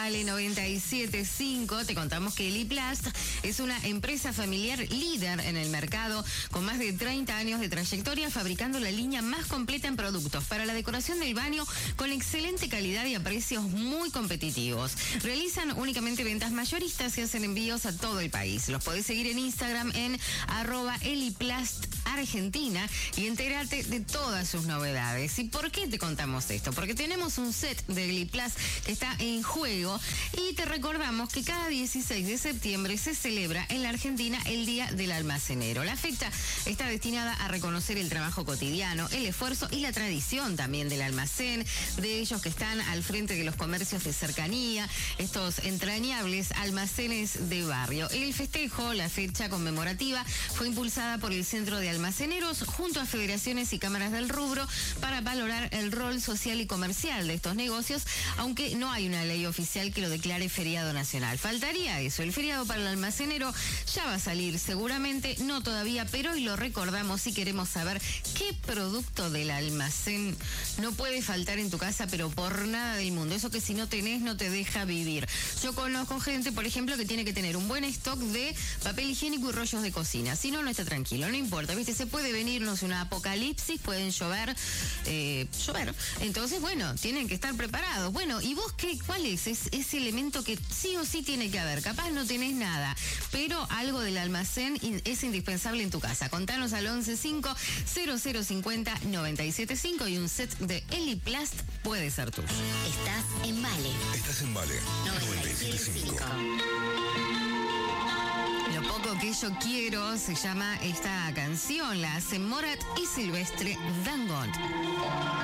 Vale 97.5. Te contamos que Eliplast es una empresa familiar líder en el mercado con más de 30 años de trayectoria, fabricando la línea más completa en productos para la decoración del baño con excelente calidad y a precios muy competitivos. Realizan únicamente ventas mayoristas y hacen envíos a todo el país. Los podés seguir en Instagram en @eliplastargentina y entérate de todas sus novedades. ¿Y por qué te contamos esto? Porque tenemos un set de Eliplast que está en juego y te recordamos que cada 16 de septiembre se celebra en la Argentina el Día del Almacenero. La fecha está destinada a reconocer el trabajo cotidiano, el esfuerzo y la tradición también del almacén, de ellos que están al frente de los comercios de cercanía, estos entrañables almacenes de barrio. El festejo, la fecha conmemorativa, fue impulsada por el Centro de Almaceneros junto a federaciones y cámaras del rubro para valorar el rol social y comercial de estos negocios, aunque no hay una ley oficial que lo declare feriado nacional. Faltaría eso, el feriado para el almacenero ya va a salir seguramente, no todavía, pero hoy lo recordamos si queremos saber qué producto del almacén no puede faltar en tu casa, pero por nada del mundo. Eso que si no tenés no te deja vivir. Yo conozco gente, por ejemplo, que tiene que tener un buen stock de papel higiénico y rollos de cocina. Si no, no está tranquilo, no importa, ¿viste? Se puede venirnos una apocalipsis, pueden llover. Entonces, bueno, tienen que estar preparados. Bueno, ¿y vos cuál es ese elemento que sí o sí tiene que haber? Capaz no tenés nada, pero algo del almacén es indispensable en tu casa. Contanos al 1150-0050-975 y un set de Eliplast puede ser tuyo. Estás en Vale. Estás en Vale 97.5. Lo poco que yo quiero se llama esta canción, la hacen Morat y Silvestre Dangond.